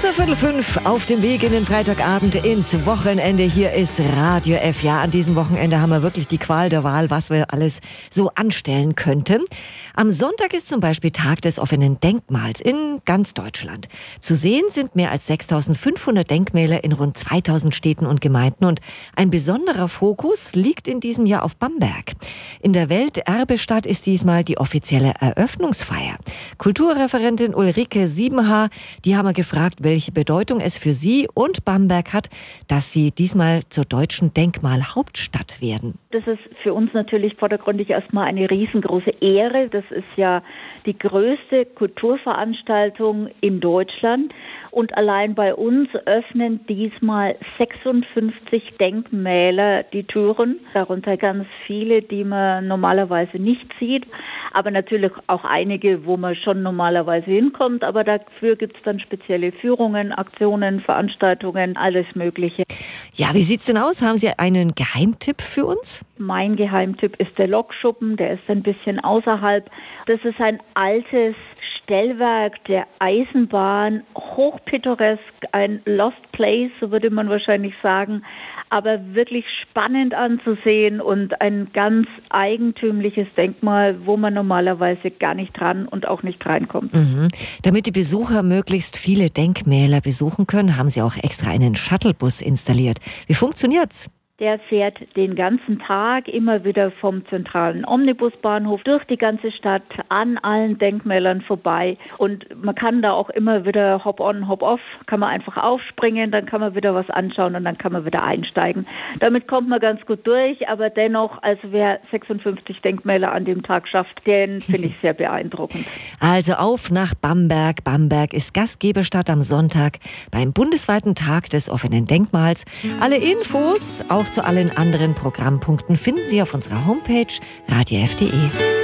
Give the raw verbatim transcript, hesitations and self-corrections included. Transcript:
Kurz nach Viertel fünf auf dem Weg in den Freitagabend ins Wochenende. Hier ist Radio F. Ja, an diesem Wochenende haben wir wirklich die Qual der Wahl, was wir alles so anstellen könnten. Am Sonntag ist zum Beispiel Tag des offenen Denkmals in ganz Deutschland. Zu sehen sind mehr als sechstausendfünfhundert Denkmäler in rund zweitausend Städten und Gemeinden. Und ein besonderer Fokus liegt in diesem Jahr auf Bamberg. In der Welterbestadt ist diesmal die offizielle Eröffnungsfeier. Kulturreferentin Ulrike Siebenhaar, die haben wir gefragt, welche Bedeutung es für Sie und Bamberg hat, dass Sie diesmal zur deutschen Denkmalhauptstadt werden. Das ist für uns natürlich vordergründig erstmal eine riesengroße Ehre. Das ist ja die größte Kulturveranstaltung in Deutschland. Und allein bei uns öffnen diesmal sechsundfünfzig Denkmäler die Türen. Darunter ganz viele, die man normalerweise nicht sieht. Aber natürlich auch einige, wo man schon normalerweise hinkommt. Aber dafür gibt es dann spezielle Führungen, Aktionen, Veranstaltungen, alles Mögliche. Ja, wie sieht's denn aus? Haben Sie einen Geheimtipp für uns? Mein Geheimtipp ist der Lokschuppen. Der ist ein bisschen außerhalb. Das ist ein altes Stellwerk der Eisenbahn, hochpittoresk, ein Lost Place, so würde man wahrscheinlich sagen, aber wirklich spannend anzusehen und ein ganz eigentümliches Denkmal, wo man normalerweise gar nicht dran und auch nicht reinkommt. Mhm. Damit die Besucher möglichst viele Denkmäler besuchen können, haben Sie auch extra einen Shuttlebus installiert. Wie funktioniert's? Der fährt den ganzen Tag immer wieder vom zentralen Omnibusbahnhof durch die ganze Stadt an allen Denkmälern vorbei. Und man kann da auch immer wieder hop-on, hop-off, kann man einfach aufspringen, dann kann man wieder was anschauen und dann kann man wieder einsteigen. Damit kommt man ganz gut durch, aber dennoch, also wer sechsundfünfzig Denkmäler an dem Tag schafft, den finde ich sehr beeindruckend. Also auf nach Bamberg. Bamberg ist Gastgeberstadt am Sonntag beim bundesweiten Tag des offenen Denkmals. Alle Infos, auch zu allen anderen Programmpunkten, finden Sie auf unserer Homepage radio f punkt de.